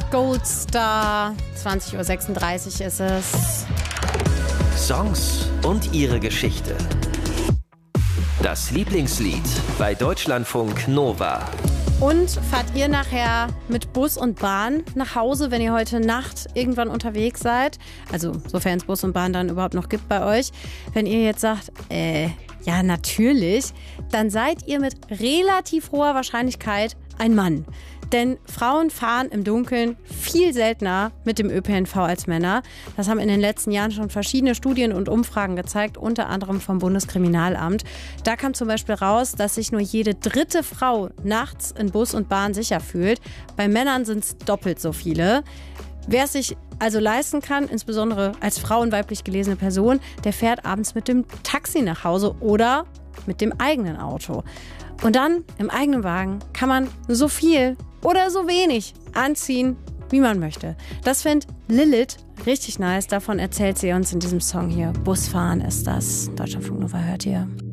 Goldstar. 20:36 Uhr ist es. Songs und ihre Geschichte. Das Lieblingslied bei Deutschlandfunk Nova. Und fahrt ihr nachher mit Bus und Bahn nach Hause, wenn ihr heute Nacht irgendwann unterwegs seid? Also, sofern es Bus und Bahn dann überhaupt noch gibt bei euch. Wenn ihr jetzt sagt, ja, natürlich, dann seid ihr mit relativ hoher Wahrscheinlichkeit ein Mann. Denn Frauen fahren im Dunkeln viel seltener mit dem ÖPNV als Männer. Das haben in den letzten Jahren schon verschiedene Studien und Umfragen gezeigt, unter anderem vom Bundeskriminalamt. Da kam zum Beispiel raus, dass sich nur jede dritte Frau nachts in Bus und Bahn sicher fühlt. Bei Männern sind es doppelt so viele. Wer es sich also leisten kann, insbesondere als Frau und weiblich gelesene Person, der fährt abends mit dem Taxi nach Hause oder mit dem eigenen Auto. Und dann im eigenen Wagen kann man so viel oder so wenig anziehen, wie man möchte. Das findet Lilith richtig nice. Davon erzählt sie uns in diesem Song hier. Busfahren ist das. Deutschlandfunk Nova hört ihr.